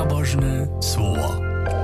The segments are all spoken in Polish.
Nabożne słowo.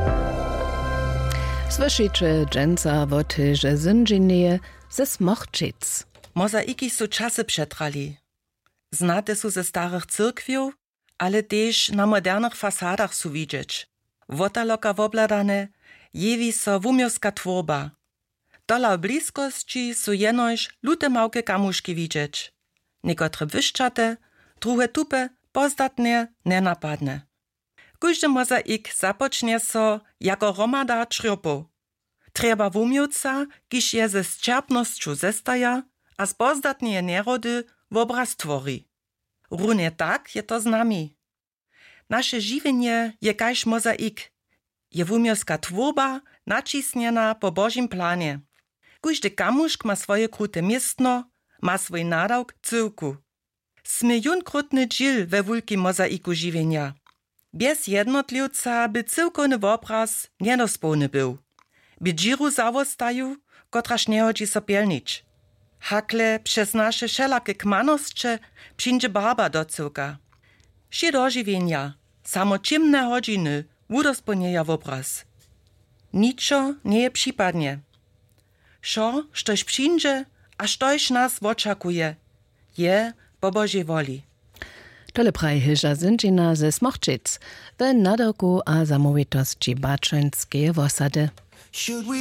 Słyszycie dżęca woty, że zyndzinie ze Smochczyc. Mozaiki su czasy przetrali. Znate su ze starych cyrkwiów, ale też na modernych fasadach su widzieć. Wotaloka wobladane, jewi so wumiowska tworba. Dola w bliskości su jenoś lute małke kamuszki widzieć. Niekotre wyszczate, druhe tupe, pozdatne, nenapadne. Każdy mozaik zapocznie so jako romada črjopów. Trzeba wumiowca, kiż je ze zčerpnosću zestaja, a z pozdatnie nerody w obraz tvori. Runie tak je to z nami. Nasze žiwienie je kaž mozaik. Je wumiowska tworba nacisniena po Božim planie. Każdy kamuszk ma swoje krute miestno, ma swój nadawk cyłku. Sme junkrutny dżil we wulkim mozaiku žiwienia. Bez jednotliwca by cyłkowny obraz niedospolny był. By džiru zawostaju, kotraż nie chodzi so pielnić. Hakle przez nasze wszelakie kmanosće przyjdzie barba do cyłka. Wszy do žiwienia, samo ciemne godziny wudosponieja w obraz. Niczo nie je przypadnie. Šo, štož przyjdzie, a štož nas oczekuje, je po Božej woli. Tole prajhyża zyndzina ze Smochczyc, w nadawku a zamówitości Baczynskiej osady.